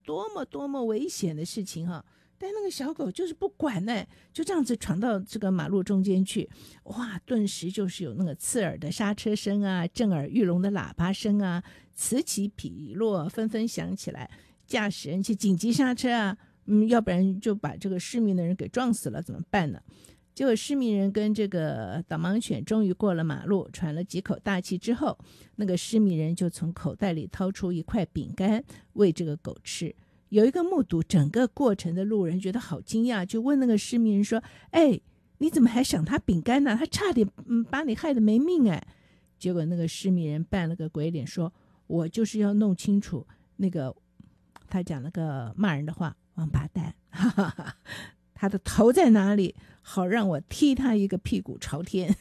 多么多么危险的事情哈。但那个小狗就是不管呢，就这样子闯到这个马路中间去，哇！顿时就是有那个刺耳的刹车声啊，震耳欲聋的喇叭声啊，此起彼落，纷纷响起来。驾驶人去紧急刹车啊，要不然就把这个失明的人给撞死了，怎么办呢？结果失明人跟这个导盲犬终于过了马路，喘了几口大气之后，那个失明人就从口袋里掏出一块饼干喂这个狗吃。有一个目睹整个过程的路人觉得好惊讶，就问那个失明人说：“哎，你怎么还赏他饼干呢？他差点把你害得没命哎！”结果那个失明人扮了个鬼脸说：“我就是要弄清楚那个，他讲那个骂人的话，王八蛋，哈哈哈，他的头在哪里？好让我踢他一个屁股朝天。”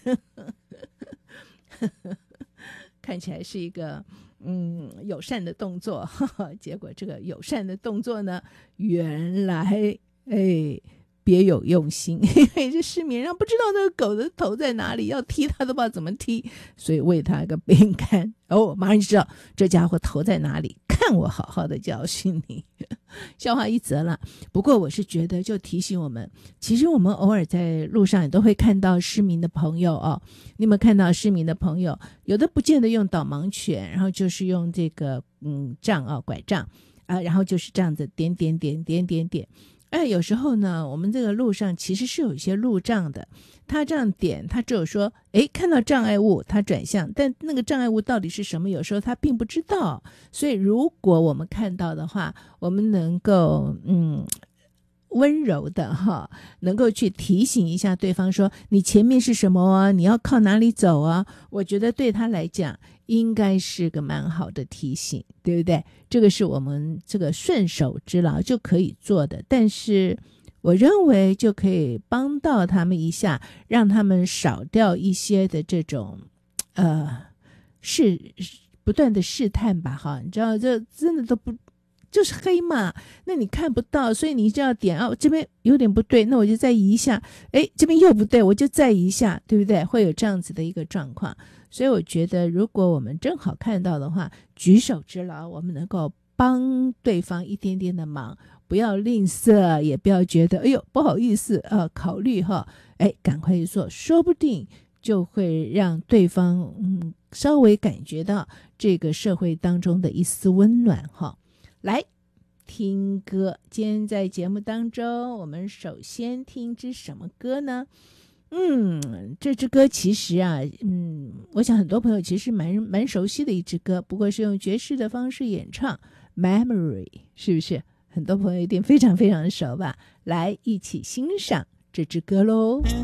看起来是一个友善的动作，结果这个友善的动作呢，原来别有用心，因为这失明人不知道那个狗的头在哪里，要踢它都不知道怎么踢，所以喂它一个饼干，马上就知道这家伙头在哪里，看我好好的教训你。笑话一则了。不过我是觉得就提醒我们，其实我们偶尔在路上也都会看到失明的朋友哦。你有没有看到失明的朋友，有的不见得用导盲犬，然后就是用这个杖拐杖啊，然后就是这样子点。有时候呢，我们这个路上其实是有一些路障的，他这样点，他只有说看到障碍物他转向，但那个障碍物到底是什么，有时候他并不知道。所以如果我们看到的话，我们能够温柔的能够去提醒一下对方说，你前面是什么啊，你要靠哪里走啊，我觉得对他来讲应该是个蛮好的提醒，对不对？这个是我们这个顺手之劳就可以做的，但是我认为就可以帮到他们一下，让他们少掉一些的这种不断的试探吧你知道这真的都不就是黑嘛，那你看不到，所以你就要点这边有点不对，那我就再移一下，这边又不对，我就再移一下，对不对？会有这样子的一个状况。所以我觉得如果我们正好看到的话，举手之劳，我们能够帮对方一点点的忙，不要吝啬，也不要觉得不好意思考虑赶快去做，说不定就会让对方稍微感觉到这个社会当中的一丝温暖来听歌，今天在节目当中，我们首先听支什么歌呢？这支歌其实我想很多朋友其实蛮熟悉的一支歌，不过是用爵士的方式演唱 Memory， 是不是？很多朋友一定非常非常的熟吧？来一起欣赏这支歌咯。